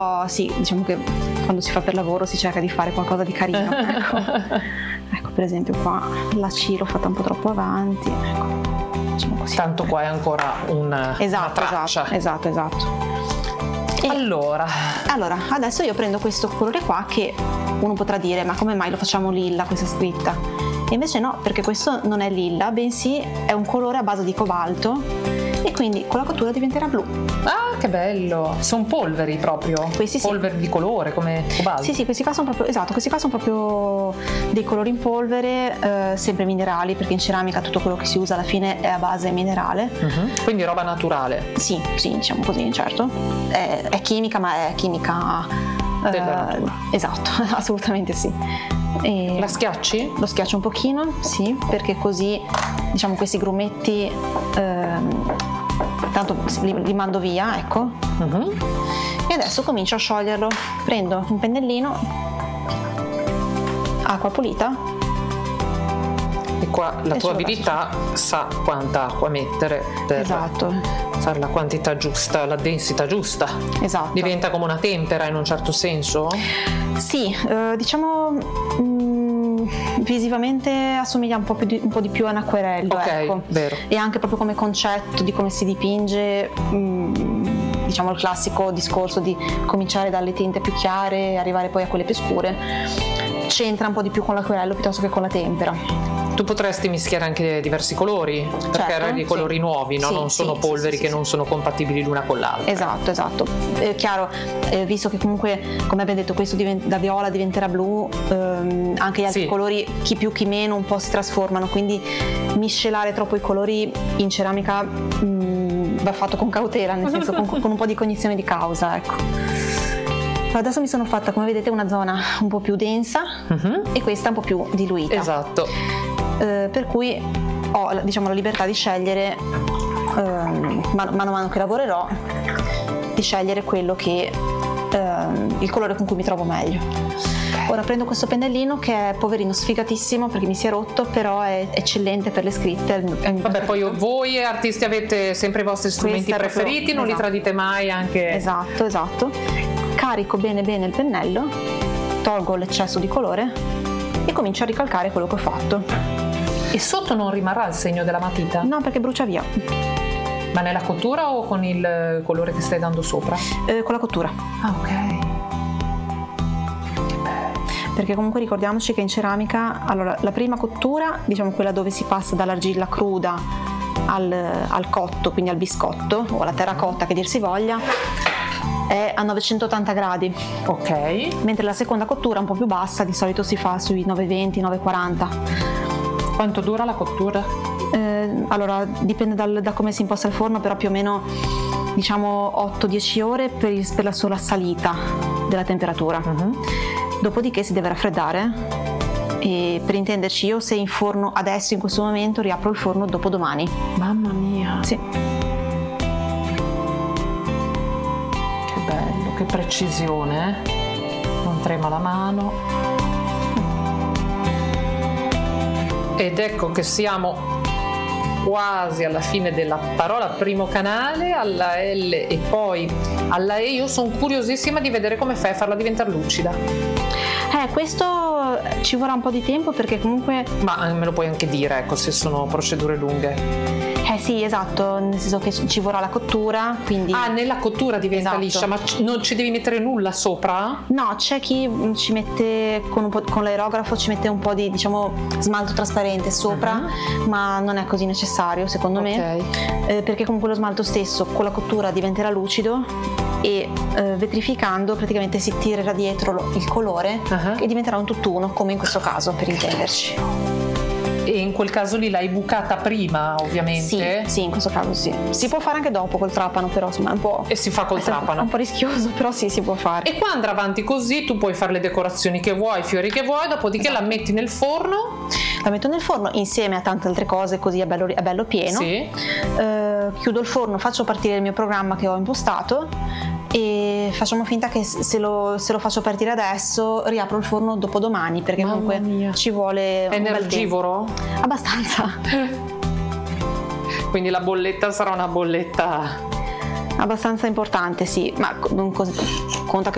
Oh, sì, diciamo che quando si fa per lavoro si cerca di fare qualcosa di carino. Ecco, per esempio qua la C l'ho fatta un po' troppo avanti. Ecco, diciamo così. Tanto qua è ancora una traccia. Esatto. E allora, adesso io prendo questo colore qua che uno potrà dire: ma come mai lo facciamo lilla questa scritta? E invece no, perché questo non è lilla, bensì è un colore a base di cobalto, e quindi con la cottura diventerà blu. Ah, che bello! Sono polveri proprio. Questi sì. Polveri di colore come cobalto. Sì, questi qua sono proprio, esatto, questi qua sono proprio dei colori in polvere, sempre minerali, perché in ceramica tutto quello che si usa alla fine è a base minerale. Quindi roba naturale. Sì, diciamo così, certo. È chimica, ma è chimica della natura. Esatto, assolutamente sì. E la schiacci? Lo schiaccio un pochino, sì, perché così diciamo questi grumetti tanto li mando via, ecco. E adesso comincio a scioglierlo. Prendo un pennellino, acqua pulita. E qua la tua abilità sa quanta acqua mettere per fare la quantità giusta, la densità giusta. Esatto. Diventa come una tempera in un certo senso? Sì, diciamo visivamente assomiglia un po' di più a un acquerello. Ok, ecco. Vero. E anche proprio come concetto di come si dipinge, diciamo il classico discorso di cominciare dalle tinte più chiare e arrivare poi a quelle più scure, c'entra un po' di più con l'acquerello piuttosto che con la tempera. Tu potresti mischiare anche diversi colori, perché hai colori nuovi, no? Non sono polveri che non sono compatibili l'una con l'altra. Esatto. Chiaro, visto che comunque, come abbiamo detto, questo da viola diventerà blu, anche gli altri colori, chi più chi meno, un po' si trasformano, quindi miscelare troppo i colori in ceramica va fatto con cautela, nel senso con un po' di cognizione di causa, ecco. Adesso mi sono fatta, come vedete, una zona un po' più densa e questa un po' più diluita. Esatto. Per cui ho, diciamo, la libertà di scegliere, mano a mano che lavorerò, di scegliere quello che il colore con cui mi trovo meglio. Ora prendo questo pennellino che è poverino sfigatissimo perché mi si è rotto, però è eccellente per le scritte. Vabbè, poi voi artisti avete sempre i vostri strumenti preferiti, non li tradite mai anche. Esatto. Carico bene il pennello, tolgo l'eccesso di colore e comincio a ricalcare quello che ho fatto. E sotto non rimarrà il segno della matita? No, perché brucia via. Ma nella cottura o con il colore che stai dando sopra? Con la cottura. Ah, ok. Perché comunque ricordiamoci che in ceramica, allora, la prima cottura, diciamo quella dove si passa dall'argilla cruda al cotto, quindi al biscotto o alla terracotta che dir si voglia, è a 980 gradi. Ok. Mentre la seconda cottura, un po' più bassa, di solito si fa sui 920, 940. Quanto dura la cottura? Allora dipende da come si imposta il forno, però più o meno diciamo 8-10 ore per la sola salita della temperatura. Dopodiché si deve raffreddare, e per intenderci, io se in forno adesso in questo momento riapro il forno dopodomani. Mamma mia. Sì. Che precisione, non trema la mano. Ed ecco che siamo quasi alla fine della parola primo canale, alla L e poi alla E. Io sono curiosissima di vedere come fai a farla diventare lucida. Questo ci vorrà un po' di tempo, perché comunque... Ma me lo puoi anche dire, ecco, se sono procedure lunghe. Sì, esatto, nel senso che ci vorrà la cottura, quindi... nella cottura diventa liscia, ma non ci devi mettere nulla sopra? No, c'è chi ci mette con l'aerografo, ci mette un po' di, diciamo, smalto trasparente sopra, ma non è così necessario, secondo me, perché comunque lo smalto stesso con la cottura diventerà lucido e vetrificando praticamente si tirerà dietro il colore e diventerà un tutt'uno, come in questo caso, per intenderci. E in quel caso lì l'hai bucata prima, ovviamente? Sì, in questo caso sì. Si può fare anche dopo col trapano, però insomma è un po'... E si fa col trapano? È un po' rischioso, però sì, si può fare. E qua andrà avanti così, tu puoi fare le decorazioni che vuoi, i fiori che vuoi, dopodiché la metti nel forno? La metto nel forno insieme a tante altre cose, così è bello pieno. Sì. Chiudo il forno, faccio partire il mio programma che ho impostato e facciamo finta che se lo faccio partire adesso riapro il forno dopodomani, perché comunque ci vuole un energivoro? Bel tempo. Abbastanza. Quindi la bolletta sarà una bolletta abbastanza importante, sì, ma conta che